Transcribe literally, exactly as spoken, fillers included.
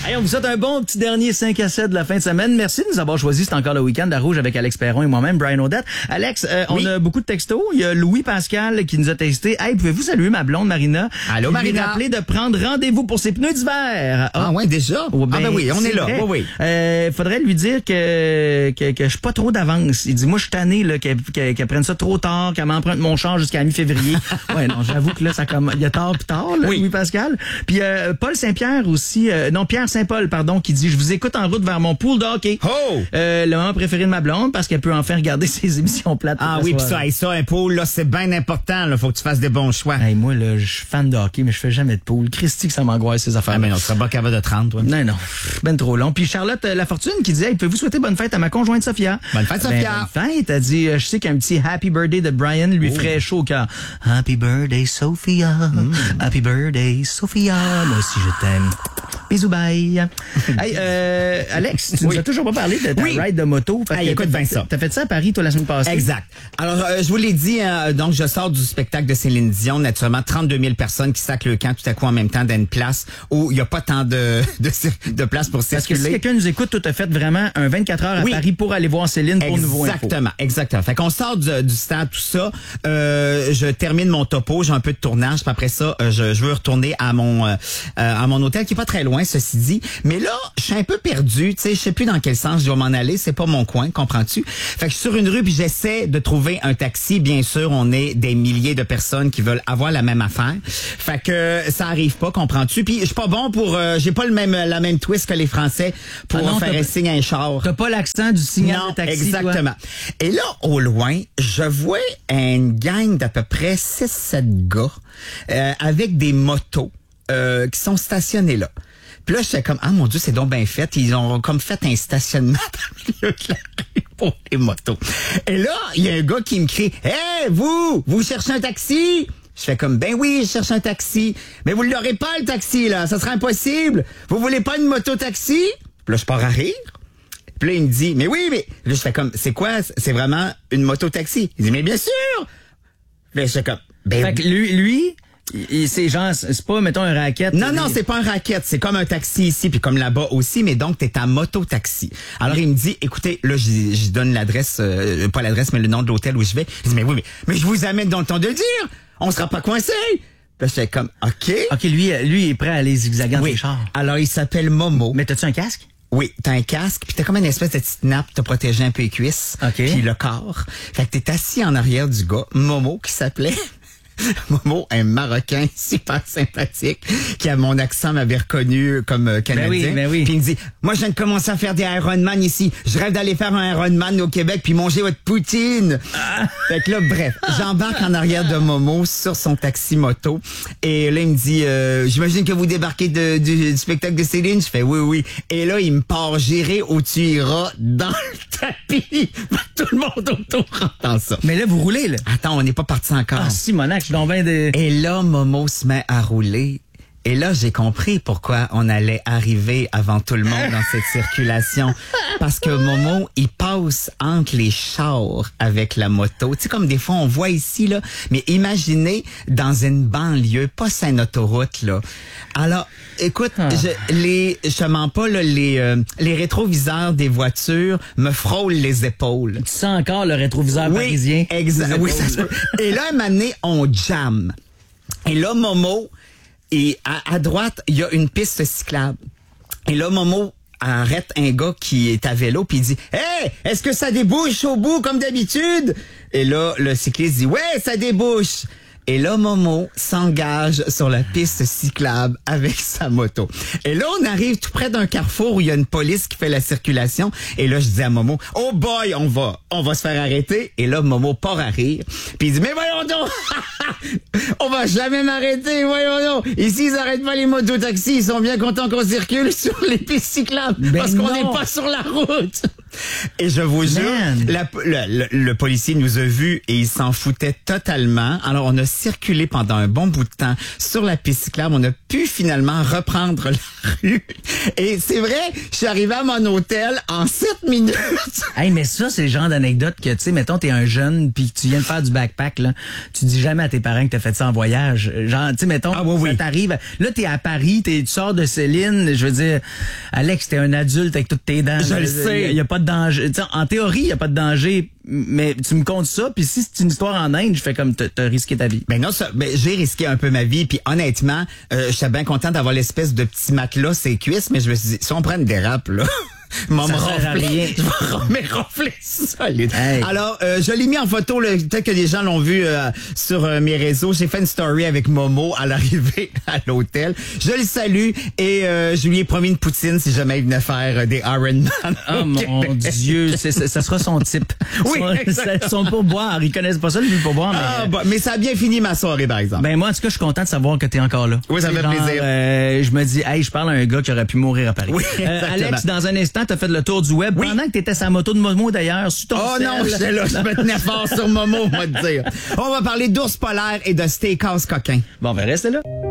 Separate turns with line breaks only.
Hey, on vous souhaite un bon petit dernier cinq à sept de la fin de semaine. Merci de nous avoir choisi. C'est encore le week-end à Rouge avec Alex Perron et moi-même, Brian Odette. Alex, euh, oui. on a beaucoup de textos. Il y a Louis Pascal qui nous a texté. Hey, pouvez-vous saluer ma blonde Marina?
Allô, Marina.
Lui rappeler de prendre rendez-vous pour ses pneus d'hiver.
Ah, ah ouais, déjà?
Oh, ben,
ah ben oui, on est là.
Vrai.
Oui, oui.
Euh, faudrait lui dire que, que, que je suis pas trop d'avance. Il dit, moi, je suis tanné, là, qu'elle, qu'elle, qu'elle prenne ça trop tard, qu'elle m'emprunte mon char jusqu'à mi-février. Ouais, non, j'avoue que là, ça comme, il y a tard pis tard, là, oui. Louis Pascal. Puis, euh, Paul Saint-Pierre aussi, euh, non, Pierre Saint-Paul, pardon, qui dit, je vous écoute en route vers mon pool de hockey.
Oh!
Euh, le moment préféré de ma blonde parce qu'elle peut enfin regarder ses émissions plates.
Ah oui, pis ça, et ça, un pool, là, c'est bien important, là. Faut que tu fasses des bons choix.
Hey, moi, là, je suis fan de hockey, mais je fais jamais de pool. Christy, que ça m'angoisse, ces affaires.
Ah, mais non, tu seras pas capable de trente, toi.
Non, non. Ben trop long. Puis Charlotte euh, Lafortune qui disait, hey, pouvez-vous souhaiter bonne fête à ma conjointe Sophia?
Bonne fête,
ben,
Sophia.
Bonne fête. Elle dit, euh, je sais qu'un petit happy birthday de Brian lui oh. ferait chaud au cœur. Happy birthday, Sophia. Mm. Happy birthday, Sophia. Moi aussi, je t'aime. Bisous, bye. Hey, euh, Alex, tu oui. nous as toujours pas parlé de ta oui. ride de moto.
Hey, écoute bien ça.
T'as fait ça à Paris, toi, la semaine passée?
Exact. Alors, euh, je vous l'ai dit, euh, donc, je sors du spectacle de Céline Dion. Naturellement, trente-deux mille personnes qui sacent le camp tout à coup en même temps dans une place où il n'y a pas tant de, de, de place pour circuler.
Parce que si quelqu'un nous écoute, tout a fait vraiment un vingt-quatre heures à oui. Paris pour aller voir Céline pour nouveau info.
Exactement, exactement. Fait qu'on sort du, du stade, tout ça. Euh, je termine mon topo, j'ai un peu de tournage. Puis après ça, euh, je, je veux retourner à mon euh, à mon hôtel qui est pas très loin, ceci dit. Mais là, je suis un peu perdu. Tu sais, je sais plus dans quel sens je dois m'en aller. C'est pas mon coin, comprends-tu? Fait que je suis sur une rue puis j'essaie de trouver un taxi. Bien sûr, on est des milliers de personnes qui veulent avoir la même affaire. Fait que ça arrive pas, comprends-tu? Puis je suis pas bon pour, euh, j'ai pas le même la même twist que les Français pour ah non, faire un signe à un char.
T'as pas l'accent du signal
non,
de taxi,
exactement. Toi. Et là, au loin, je vois une gang d'à peu près six sept gars euh, avec des motos euh, qui sont stationnés là. Puis là, j'étais comme, ah mon Dieu, c'est donc bien fait. Ils ont comme fait un stationnement dans le milieu de la rue pour les motos. Et là, il y a un gars qui me crie, « Hey, vous, vous cherchez un taxi? » Je fais comme, ben oui, je cherche un taxi. Mais vous l'aurez pas, le taxi, là. Ça sera impossible. Vous voulez pas une moto-taxi? Puis là, je pars à rire. Puis là, il me dit, mais oui, mais... Là, je fais comme, c'est quoi? C'est vraiment une moto-taxi. Il dit, mais bien sûr! Puis là, je fais comme, ben...
Fait que lui, lui... Et c'est genre, c'est pas, mettons, un racket.
Non, non, c'est pas un racket. C'est comme un taxi ici, puis comme là-bas aussi, mais donc, t'es à moto-taxi. Alors, il me dit, écoutez, là, je, je donne l'adresse, euh, pas l'adresse, mais le nom de l'hôtel où je vais. Il dit, mais oui, mais, mais je vous amène dans le temps de le dire. On sera pas coincés. Là, j'étais comme, OK.
OK, lui, lui, il est prêt à aller zigzaguer dans
oui.
les chars.
Alors, il s'appelle Momo.
Mais t'as-tu un casque?
Oui, t'as un casque, puis t'as comme une espèce de petite nappe, t'as protégé un peu les cuisses,
okay.
puis le corps. Fait que t'es assis en arrière du gars, Momo, qui s'appelait... Momo, un Marocain super sympathique, qui à mon accent m'avait reconnu comme euh, Canadien.
Ben oui, ben oui.
Puis il me dit, moi je viens de commencer à faire des Ironman ici. Je rêve d'aller faire un Ironman au Québec puis manger votre poutine. Ah. Fait que là, bref, j'embarque en arrière de Momo sur son taxi moto. Et là, il me dit, euh, j'imagine que vous débarquez de, du, du spectacle de Céline. Je fais oui, oui. Et là, il me part gérer où tu iras dans le tapis. Tout le monde autour entend ça.
Mais là, vous roulez, là.
Attends, on n'est pas parti encore.
Ah, Simonac. De...
Et là, Momo se met à rouler. Et là, j'ai compris pourquoi on allait arriver avant tout le monde dans cette circulation. Parce que Momo, il passe entre les chars avec la moto. Tu sais, comme des fois, on voit ici, là. Mais imaginez dans une banlieue, pas sur une autoroute, là. Alors, écoute, ah. je, les, je te mens pas, là, les, euh, les rétroviseurs des voitures me frôlent les épaules.
Tu sens encore le rétroviseur
oui,
parisien?
Exact. Oui, ça se peut. Et là, à un moment donné, on jamme. Et là, Momo, et à, à droite, il y a une piste cyclable. Et là, Momo arrête un gars qui est à vélo puis il dit « Hey, est-ce que ça débouche au bout comme d'habitude? » Et là, le cycliste dit « Ouais, ça débouche. » Et là, Momo s'engage sur la piste cyclable avec sa moto. Et là, on arrive tout près d'un carrefour où il y a une police qui fait la circulation. Et là, je dis à Momo, oh boy, on va, on va se faire arrêter. Et là, Momo part à rire. Puis il dit, mais voyons donc, on va jamais m'arrêter, voyons donc. Ici, ils arrêtent pas les motos-taxis. Ils sont bien contents qu'on circule sur les pistes cyclables. Ben parce qu'on n'est pas sur la route. Et je vous jure, la, le, le, le policier nous a vus et il s'en foutait totalement. Alors, on a circulé pendant un bon bout de temps sur la piste cyclable. On a pu finalement reprendre la rue. Et c'est vrai, je suis arrivé à mon hôtel en sept minutes.
Hey, mais ça, c'est le genre d'anecdote que, tu sais, mettons, t'es un jeune puis tu viens de faire du backpack, là. Tu dis jamais à tes parents que t'as fait ça en voyage. Genre, tu sais, mettons,
ah, oui,
ça
oui.
t'arrive. Là, t'es à Paris, t'es, tu sors de Céline. Je veux dire, Alex, t'es un adulte avec toutes tes dents.
Je le sais.
Il y a pas de danger. T'sais, en théorie, il y a pas de danger. Mais tu me comptes ça, puis si c'est une histoire en Inde, je fais comme t'as, t'as risqué ta vie.
Ben non, ça, ben j'ai risqué un peu ma vie, puis honnêtement, euh, j'étais bien content d'avoir l'espèce de petit matelas ses cuisses, mais je me suis dit, si on prend une dérape, là... M'en me rafler. Je vais me rafler solide. Hey. Alors, euh, je l'ai mis en photo, là, peut-être que les gens l'ont vu euh, sur euh, mes réseaux. J'ai fait une story avec Momo à l'arrivée à l'hôtel. Je le salue et euh, je lui ai promis une poutine si jamais il venait faire euh, des Ironman.
Oh mon Dieu, c'est, ça, ça sera son type.
Oui,
son, son pourboire. Ils connaissent pas ça, lui, pourboire. Mais,
ah, bah, mais ça a bien fini ma soirée, par exemple.
Ben moi, en tout cas, je suis content de savoir que t'es encore là.
Oui, ça me fait
genre,
plaisir.
Euh, je me dis, hey, je parle à un gars qui aurait pu mourir à Paris.
Oui,
euh, Alex, dans un instant, t'as fait le tour du web. Oui. Pendant que t'étais sa moto de Momo, d'ailleurs, sur ton
Oh
sel.
non, j'étais là, je me tenais fort sur Momo, on va te dire. On va parler d'ours polaire et de steakhouse coquin.
Bon, ben restez là.